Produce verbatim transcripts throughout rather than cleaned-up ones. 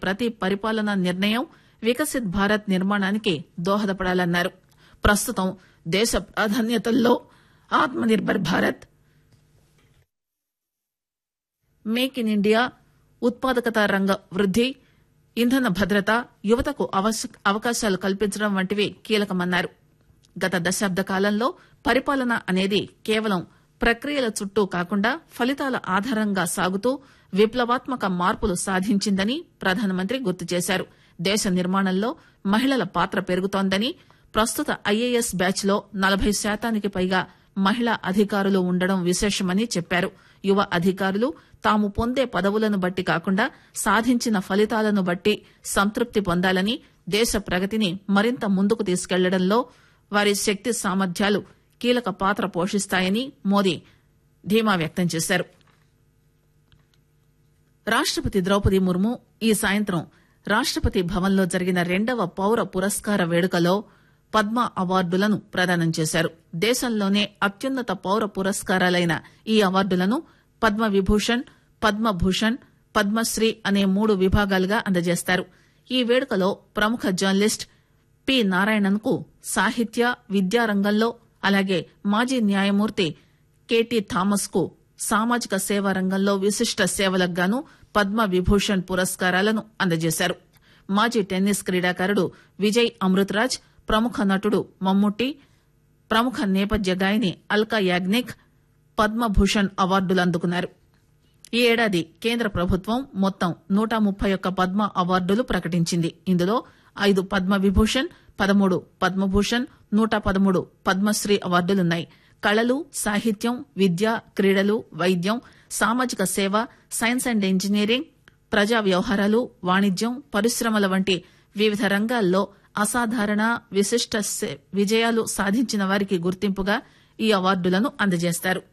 ప్రతి పరిపాలనా నిర్ణయం వికసిత్ భారత్ నిర్మాణానికి దోహదపడాలన్నారు. ప్రస్తుతం దేశ ప్రాధాన్యతల్లో ఆత్మ nirbhar Bharat, make in India, ఉత్పాదకత రంగ వృద్ది, ఇంధన భద్రత, యువతకు అవకాశాలు కల్పించడం వంటివి కీలకమన్నారు. గత దశాబ్ద కాలంలో పరిపాలన అనేది కేవలం ప్రక్రియల చుట్టూ కాకుండా ఫలితాల ఆధారంగా సాగుతూ విప్లవాత్మక మార్పులు సాధించిందని ప్రధానమంత్రి గుర్తు చేశారు. దేశ నిర్మాణంలో మహిళల పాత్ర పెరుగుతోందని, ప్రస్తుత ఐఏఎస్ బ్యాచ్ లో నలభై శాతానికి పైగా మహిళా అధికారులు ఉండడం విశేషమని చెప్పారు. యువ అధికారులు తాము పొందే పదవులను బట్టి కాకుండా సాధించిన ఫలితాలను బట్టి సంతృప్తి పొందాలని, దేశ ప్రగతిని మరింత ముందుకు తీసుకెళ్లడంలో వారి శక్తి సామర్థ్యాలు కీలక పాత్ర పోషిస్తాయని మోదీ ధీమా వ్యక్తం చేశారు. రాష్టపతి ద్రౌపది ముర్ము ఈ సాయంత్రం రాష్టపతి భవన్లో జరిగిన రెండవ పౌర పురస్కార వేడుకలో పద్మ అవార్డులను ప్రదానం చేశారు. దేశంలోనే అత్యున్నత పౌర పురస్కారాలైన ఈ అవార్డులను పద్మ విభూషణ్, పద్మభూషణ్, పద్మశ్రీ అనే మూడు విభాగాలుగా అందజేస్తారు. ఈ వేడుకలో ప్రముఖ జర్నలిస్ట్ పి నారాయణన్ కు సాహిత్య, విద్యా రంగంలో, అలాగే మాజీ న్యాయమూర్తి కెటి థామస్ కు సామాజిక సేవా రంగంలో విశిష్ట సేవలకు గాను పద్మ విభూషణ్ పురస్కారాలను అందజేశారు. మాజీ టెన్నిస్ క్రీడాకారుడు విజయ్ అమృతరాజ్, ప్రముఖ నటుడు మమ్ముట్టి, ప్రముఖ నేపథ్య గాయని అల్కా యాగ్నిక్ పద్మభూషణ్ అవార్డులు అందుకున్నారు. ఈ ఏడాది కేంద్ర ప్రభుత్వం మొత్తం నూట ముప్పై ఒక్క పద్మ అవార్డులు ప్రకటించింది. ఇందులో ఐదు పద్మ విభూషణ్, పదమూడు పద్మభూషణ్, నూట పదమూడు పద్మశ్రీ అవార్డులున్నాయి. కళలు, సాహిత్యం, విద్య, క్రీడలు, వైద్యం, సామాజిక సేవ, సైన్స్ అండ్ ఇంజనీరింగ్, ప్రజా వ్యవహారాలు, వాణిజ్యం, పరిశ్రమల వంటి వివిధ రంగాల్లో అసాధారణ, విశిష్ట విజయాలు సాధించిన వారికి గుర్తింపుగా ఈ అవార్డులను అందజేస్తారు.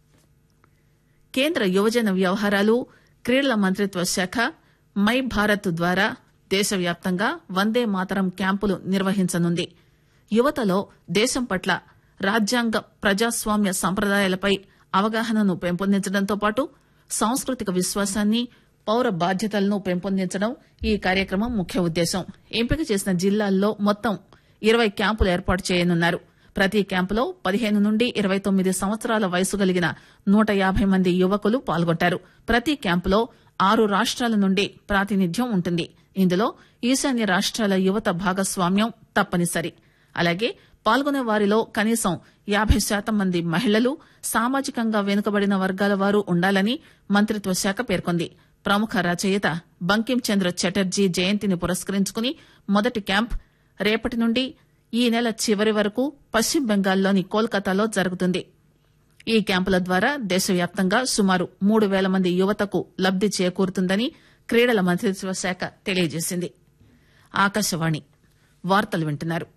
కేంద్ర యువజన వ్యవహారాలు, క్రీడల మంత్రిత్వ శాఖ మై భారత్ ద్వారా దేశవ్యాప్తంగా వందే మాతరం క్యాంపులు నిర్వహించనుంది. యువతలో దేశం పట్ల రాజ్యాంగ, ప్రజాస్వామ్య సంప్రదాయాలపై అవగాహనను పెంపొందించడంతో పాటు సాంస్కృతిక విశ్వాసాన్ని, పౌర బాధ్యతలను పెంపొందించడం ఈ కార్యక్రమం ముఖ్య ఉద్దేశం. ఎంపిక చేసిన జిల్లాల్లో మొత్తం ఇరవై క్యాంపులు ఏర్పాటు చేయనున్నారు. ప్రతి క్యాంపులో పదిహేను నుండి ఇరవై తొమ్మిది సంవత్సరాల వయసు కలిగిన నూట యాభై మంది యువకులు పాల్గొంటారు. ప్రతి క్యాంపులో ఆరు రాష్ట్రాల నుండి ప్రాతినిధ్యం ఉంటుంది. ఇందులో ఈశాన్య రాష్ట్రాల యువత భాగస్వామ్యం తప్పనిసరి. అలాగే పాల్గొనే వారిలో కనీసం యాభై శాతం మంది మహిళలు, సామాజికంగా వెనుకబడిన వర్గాల వారు ఉండాలని మంత్రిత్వ శాఖ పేర్కొంది. ప్రముఖ రచయిత బంకిం చంద్ర చటర్జీ జయంతిని పురస్కరించుకుని మొదటి క్యాంప్ రేపటి నుండి ఈ నెల చివరి వరకు పశ్చిమ బెంగాల్లోని కోల్కతాలో జరుగుతుంది. ఈ క్యాంపుల ద్వారా దేశవ్యాప్తంగా సుమారు మూడు వేల మంది యువతకు లబ్ది చేకూరుతుందని క్రీడల మంత్రిత్వ శాఖ తెలియజేసింది. ఆకాశవాణి వార్తలు వింటున్నారు.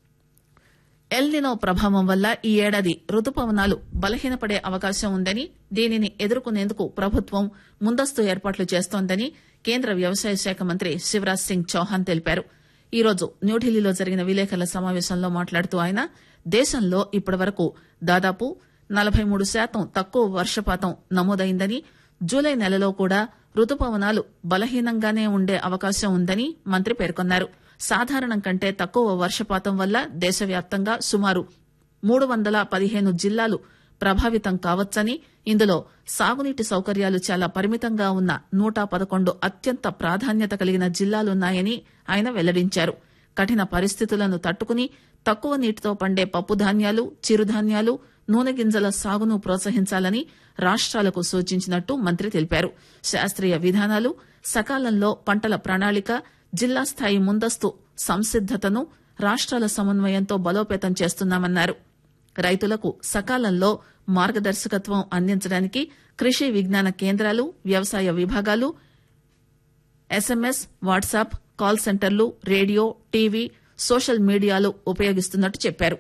ఎల్నినో ప్రభావం వల్ల ఈ ఏడాది రుతుపవనాలు బలహీనపడే అవకాశం ఉందని, దీనిని ఎదుర్కొనేందుకు ప్రభుత్వం ముందస్తు ఏర్పాట్లు చేస్తోందని కేంద్ర వ్యవసాయ శాఖ మంత్రి శివరాజ్ సింగ్ చౌహాన్ తెలిపారు. ఈ రోజు న్యూఢిల్లీలో జరిగిన విలేకరుల సమావేశంలో మాట్లాడుతూ ఆయన దేశంలో ఇప్పటివరకు దాదాపు నలభై మూడు శాతం తక్కువ వర్షపాతం నమోదైందని, జూలై నెలలో కూడా రుతుపవనాలు బలహీనంగానే ఉండే అవకాశం ఉందని మంత్రి పేర్కొన్నారు. సాధారణం కంటే తక్కువ వర్షపాతం వల్ల దేశవ్యాప్తంగా సుమారు మూడు వందల పదిహేను జిల్లాలు ప్రభావితం కావచ్చని, ఇందులో సాగునీటి సౌకర్యాలు చాలా పరిమితంగా ఉన్న నూట పదకొండు అత్యంత ప్రాధాన్యత కలిగిన జిల్లాలున్నాయని ఆయన వెల్లడించారు. కఠిన పరిస్థితులను తట్టుకుని తక్కువ నీటితో పండే పప్పుధాన్యాలు, చిరుధాన్యాలు, నూనె గింజల సాగును ప్రోత్సహించాలని రాష్ట్రాలకు సూచించినట్టు మంత్రి తెలిపారు. శాస్త్రీయ విధానాలు, సకాలంలో పంటల ప్రణాళిక, జిల్లా స్థాయి ముందస్తు సంసిద్దతను రాష్ట్రాల సమన్వయంతో బలోపేతం చేస్తున్నామన్నారు. రైతులకు సకాలంలో మార్గదర్శకత్వం అందించడానికి కృషి విజ్ఞాన కేంద్రాలు, వ్యవసాయ విభాగాలు, ఎస్ఎంఎస్, వాట్సాప్, కాల్ సెంటర్లు, రేడియో, టీవీ, సోషల్ మీడియాలు ఉపయోగిస్తున్నట్టు చెప్పారు.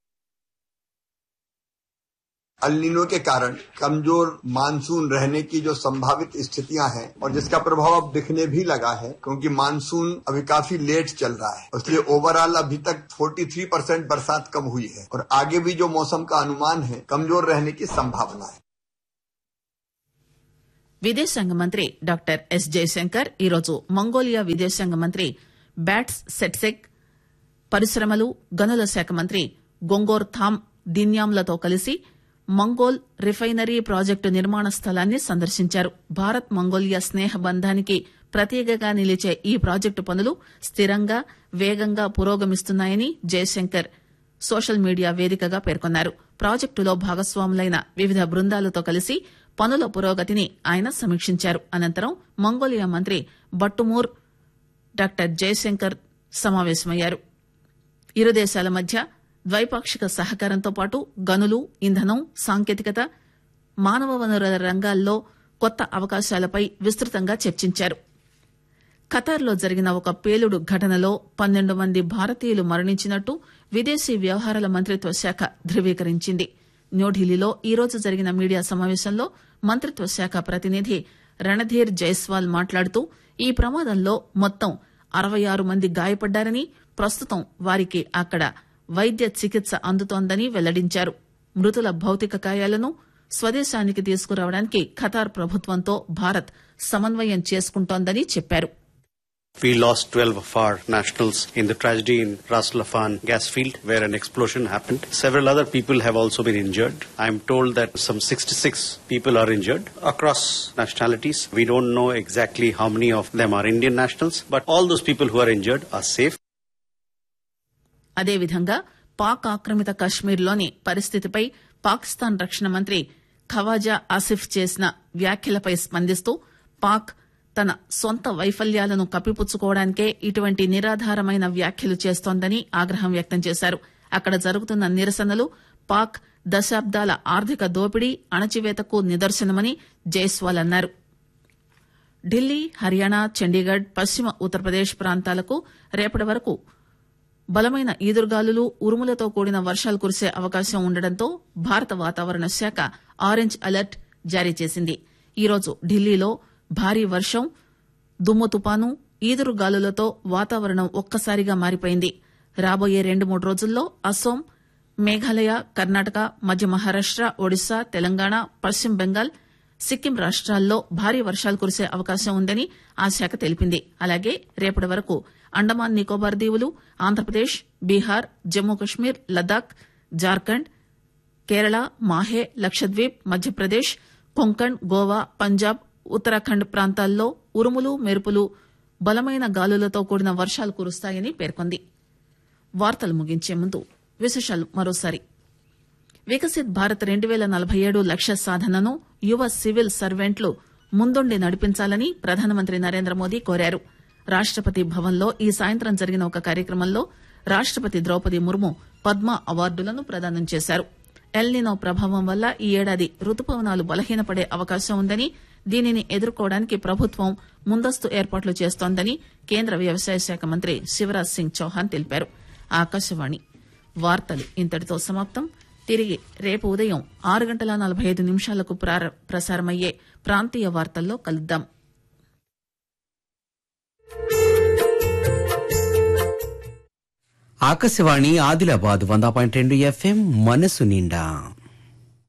अल्नीनो के कारण कमजोर मानसून रहने की जो संभावित स्थितियां हैं और जिसका प्रभाव अब दिखने भी लगा है, क्योंकि मानसून अभी काफी लेट चल रहा है, इसलिए ओवरऑल अभी तक तैंतालीस परसेंट बरसात कम हुई है और आगे भी जो मौसम का अनुमान है कमजोर रहने की संभावना है. విదేశాంగ మంత్రి డాక్టర్ ఎస్ జయశంకర్ ఈరోజు మంగోలియా విదేశాంగ మంత్రి బ్యాట్స్ సెట్సెక్, పరిశ్రమలు గనుల శాఖ మంత్రి గొంగోర్ థామ్ దిన్యామ్లతో కలిసి మంగోల్ రిఫైనరీ ప్రాజెక్టు నిర్మాణ స్థలాన్ని సందర్శించారు. భారత్ మంగోలియా స్నేహ బంధానికి ప్రతీకగా నిలిచే ఈ ప్రాజెక్టు పనులు స్థిరంగా వేగంగా పురోగమిస్తున్నాయని జయశంకర్ సోషల్ మీడియా వేదికగా పేర్కొన్నారు. ప్రాజెక్టులో భాగస్వాములైన వివిధ బృందాలతో కలిసి పనుల పురోగతిని ఆయన సమీక్షించారు. అనంతరం మంగోలియా మంత్రి బట్టుమూర్ డాక్టర్ జయశంకర్ సమావేశమయ్యారు. ఇరు దేశాల మధ్య ద్వైపాక్షిక సహకారంతో పాటు గనులు, ఇంధనం, సాంకేతికత, మానవ వనరుల రంగాల్లో కొత్త అవకాశాలపై విస్తృతంగా చర్చించారు. ఖతార్లో జరిగిన ఒక పేలుడు ఘటనలో పన్నెండు మంది భారతీయులు మరణించినట్టు విదేశీ వ్యవహారాల మంత్రిత్వ శాఖ ధృవీకరించింది. న్యూఢిల్లీలో ఈరోజు జరిగిన మీడియా సమావేశంలో మంత్రిత్వ శాఖ ప్రతినిధి రణధీర్ జైస్వాల్ మాట్లాడుతూ ఈ ప్రమాదంలో మొత్తం అరవై ఆరు మంది గాయపడ్డారని, ప్రస్తుతం వారికి అక్కడ వైద్య చికిత్స అందుతోందని వెల్లడించారు. మృతుల భౌతిక కాయాలను స్వదేశానికి తీసుకురావడానికి ఖతార్ ప్రభుత్వంతో భారత్ సమన్వయం చేసుకుంటోందని చెప్పారు. We lost twelve of our nationals in the tragedy in Ras Laffan gas field where an explosion happened. Several other people have also been injured. I am told that some sixty-six people are injured across nationalities. We don't know exactly how many of them are Indian nationals, but all those people who are injured are safe. అదేవిధంగా పాక్ ఆక్రమిత కశ్మీర్లోని పరిస్థితిపై పాకిస్తాన్ రక్షణ మంత్రి ఖవాజా ఆసిఫ్ చేసిన వ్యాఖ్యలపై స్పందిస్తూ పాక్ తన సొంత వైఫల్యాలను కప్పిపుచ్చుకోవడానికే ఇటువంటి నిరాధారమైన వ్యాఖ్యలు చేస్తోందని ఆగ్రహం వ్యక్తం చేశారు. అక్కడ జరుగుతున్న నిరసనలు పాక్ దశాబ్దాల ఆర్థిక దోపిడీ, అణచివేతకు నిదర్శనమని జైస్వాల్ అన్నారు. ఢిల్లీ, హర్యానా, చండీగఢ్, పశ్చిమ ఉత్తరప్రదేశ్ ప్రాంతాలకు రేపటి వరకు బలమైన ఈదురుగాలులు, ఉరుములతో కూడిన వర్షాలు కురిసే అవకాశం ఉండడంతో భారత వాతావరణ శాఖ ఆరెంజ్ అలర్ట్ జారీ చేసింది. ఈరోజు ఢిల్లీలో భారీ వర్షం, దుమ్ము తుపాను, ఈదురుగాలులతో వాతావరణం ఒక్కసారిగా మారిపోయింది. రాబోయే రెండు మూడు రోజుల్లో అస్సోం, మేఘాలయ, కర్ణాటక, మధ్య మహారాష్ట, ఒడిశా, తెలంగాణ, పశ్చిమ బెంగాల్, సిక్కిం రాష్ట్రాల్లో భారీ వర్షాలు కురిసే అవకాశం ఉందని ఆ శాఖ తెలిపింది. అలాగే రేపటి వరకు అండమాన్ నికోబార్ దీవులు, ఆంధ్రప్రదేశ్, బీహార్, జమ్మూ కశ్మీర్, లద్దాఖ్, జార్ఖండ్, కేరళ, మాహే, లక్షద్వీప్, మధ్యప్రదేశ్, కొంకణ్, గోవా, పంజాబ్, ఉత్తరాఖండ్ ప్రాంతాల్లో ఉరుములు, మెరుపులు, బలమైన గాలులతో కూడిన వర్షాలు కురుస్తాయని పేర్కొంది. వార్తలు ముగించే ముందు విశేషాలు మరోసారి. వికసిత్ భారత్ రెండు పేల నలభై ఏడు లక్ష్య సాధనను యువ సివిల్ సర్వెంట్లు ముందుండి నడిపించాలని ప్రధానమంత్రి నరేంద్ర మోదీ కోరారు. రాష్టపతి భవన్లో ఈ సాయంత్రం జరిగిన ఒక కార్యక్రమంలో రాష్టపతి ద్రౌపది ముర్ము పద్మ అవార్డులను ప్రదానం చేశారు. ఎల్నినో ప్రభావం వల్ల ఈ ఏడాది రుతుపవనాలు బలహీనపడే అవకాశం ఉందని, దీనిని ఎదుర్కోవడానికి ప్రభుత్వం ముందస్తు ఏర్పాట్లు చేస్తోందని కేంద్ర వ్యవసాయ శాఖ మంత్రి శివరాజ్ సింగ్ చౌహాన్ తెలిపారు. ఆకాశవాణి వార్తలు ఇంతటితో సమాప్తం. తిరిగి రేపు ఉదయం ఆరు గంటల నలభై ఐదు నిమిషాలకు ప్రసారమయ్యే ప్రాంతీయ వార్తల్లో కలుద్దాం. ఆకాశవాణి ఆదిలాబాద్ వంద పాయింట్ రెండు ఎఫ్ఎం మనసు నిండా.